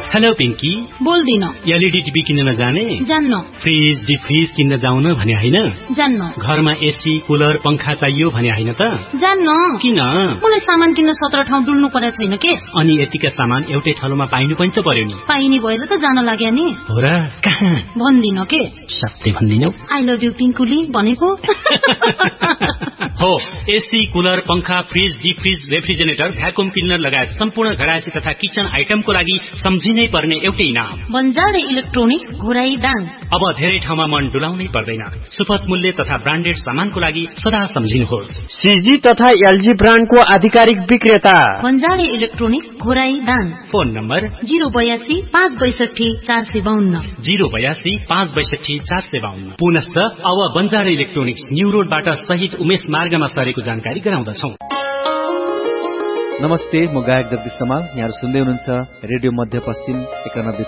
Hello Pinky, बोल्दिन। LED TV किन्न जाने? जान्न। फ्रिज डिफ्रिज किन्न जाउन भने हैन? जान्न। घरमा एसी कुलर पंखा चाहियो भने हैन त? जान्न। किन? मलाई सामान किन्न 17 ठाउँ डुल्नु पर्या छैन के? अनि यतिका सामान एउटै ठाउँमा पाइनु पनि त पर्यो नि। पाइने भएर त जान लाग्या नि। हो र? कहाँ? भन्दिन के? सत्य भन्दिनौ? आई लभ यु पिंकुली भनेको। हो, एसी कुलर पंखा फ्रिज डिफ्रिज रेफ्रिजरेटर भ्याकुम क्लिनर लगायत सम्पूर्ण घरायसी तथा किचन आइटमको लागि सम्झिनै पर्ने एउटै नाम बन्जारे इलेक्ट्रोनिक घोराई दाङ। अब धेरै ठाउँमा मन डुलाउनै पर्दैन। सुपथ मूल्य तथा ब्रान्डेड सामानको लागि सदा सम्झिनुहोस् सीजी तथा एलजी ब्रान्डको आधिकारिक विक्रेता बन्जारे electronic Ghorahi Dang. Phone number 082 562 452 082 562 452। पुनश्च अब बन्जारे इलेक्ट्रोनिक्स न्यू रोडबाट शहीद उमेश मार्गमा सरेको जानकारी गराउँदछौ। नमस्ते, म गायक जगदीश समाल। यहाँ सुन्दै हुनुहुन्छ रेडियो मध्यपश्चिम 91